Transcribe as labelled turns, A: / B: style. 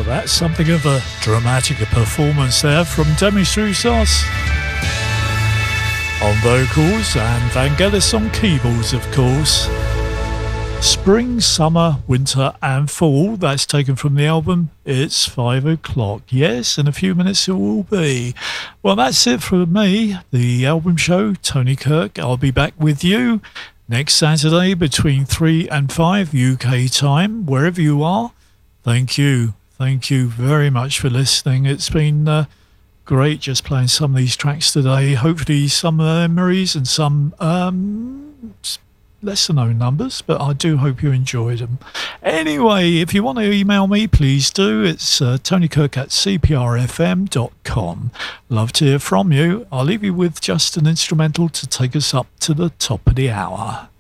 A: That's something of a dramatic performance there from Demis Roussos on vocals and Vangelis on keyboards, of course. Spring, summer, winter and fall. That's taken from the album It's 5 o'clock. Yes, in a few minutes it will be. Well, that's it for me, the album show, Tony Kirk. I'll be back with you next Saturday between 3 and 5 UK time, wherever you are. Thank you. Thank you very much for listening. It's been great just playing some of these tracks today. Hopefully some memories and some lesser known numbers, but I do hope you enjoyed them. Anyway, if you want to email me, please do. It's tonykirk@cprfm.com. Love to hear from you. I'll leave you with just an instrumental to take us up to the top of the hour.